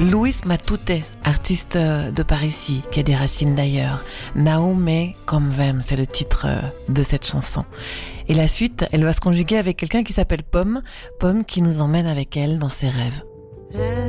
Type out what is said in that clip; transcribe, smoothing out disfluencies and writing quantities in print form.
Luis Matute, artiste de par ici, qui a des racines d'ailleurs. Naume Convem, c'est le titre de cette chanson. Et la suite, elle va se conjuguer avec quelqu'un qui s'appelle Pomme, Pomme qui nous emmène avec elle dans ses rêves.